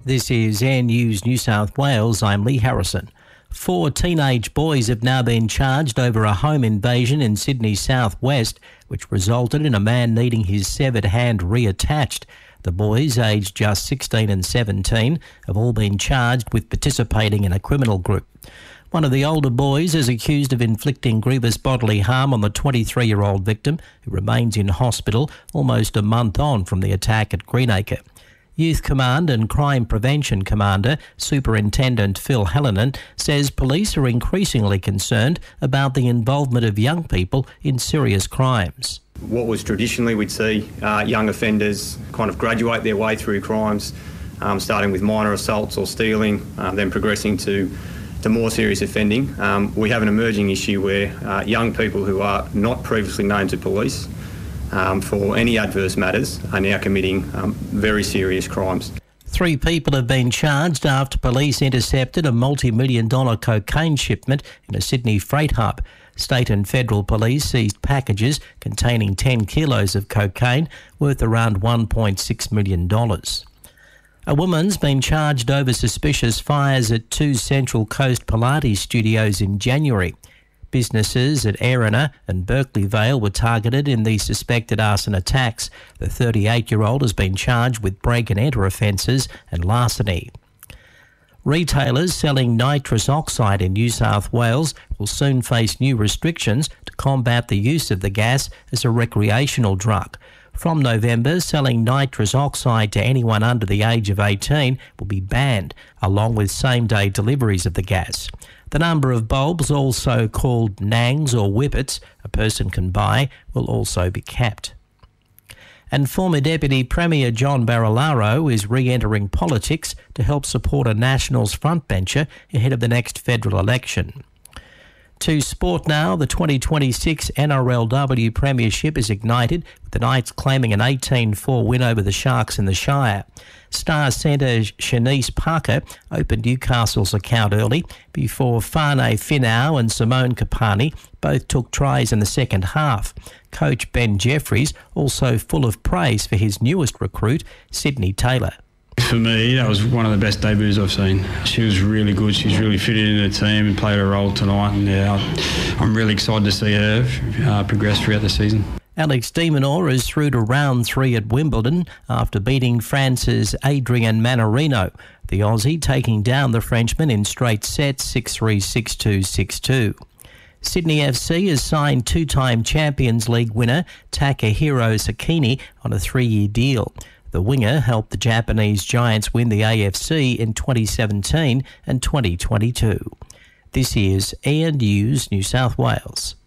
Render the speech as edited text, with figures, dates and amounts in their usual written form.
This is Air News New South Wales. I'm Lee Harrison. 4 teenage boys have now been charged over a home invasion in Sydney southwest, which resulted in a man needing his severed hand reattached. The boys, aged just 16 and 17, have all been charged with participating in a criminal group. One of the older boys is accused of inflicting grievous bodily harm on the 23-year-old victim, who remains in hospital almost a month on from the attack at Greenacre. Youth Command and Crime Prevention Commander Superintendent Phil Hallinan says police are increasingly concerned about the involvement of young people in serious crimes. What was traditionally we'd see young offenders kind of graduate their way through crimes, starting with minor assaults or stealing, then progressing to more serious offending. We have an emerging issue where young people who are not previously known to police for any adverse matters are now committing very serious crimes. 3 people have been charged after police intercepted a multi-million-dollar cocaine shipment in a Sydney freight hub. State and federal police seized packages containing 10 kilos of cocaine worth around $1.6 million. A woman's been charged over suspicious fires at 2 Central Coast Pilates studios in January. Businesses at Erina and Berkeley Vale were targeted in the suspected arson attacks. The 38-year-old has been charged with break-and-enter offences and larceny. Retailers selling nitrous oxide in New South Wales will soon face new restrictions to combat the use of the gas as a recreational drug. From November, selling nitrous oxide to anyone under the age of 18 will be banned, along with same-day deliveries of the gas. The number of bulbs, also called nangs or whippets, a person can buy will also be capped. And former Deputy Premier John Barilaro is re-entering politics to help support a Nationals frontbencher ahead of the next federal election. To sport now, the 2026 NRLW Premiership is ignited, with the Knights claiming an 18-4 win over the Sharks in the Shire. Star centre Shanice Parker opened Newcastle's account early before Fane Finau and Simone Kapani both took tries in the second half. Coach Ben Jeffries also full of praise for his newest recruit, Sydney Taylor. For me, that was one of the best debuts I've seen. She was really good. She's really fitted in the team and played a role tonight. And I'm really excited to see her progress throughout the season. Alex de Minaur is through to round 3 at Wimbledon after beating France's Adrian Mannarino. The Aussie taking down the Frenchman in straight sets 6-3, 6-2, 6-2. Sydney FC has signed 2-time Champions League winner Takahiro Sakini on a 3-year deal. The winger helped the Japanese Giants win the AFC in 2017 and 2022. This is Air News New South Wales.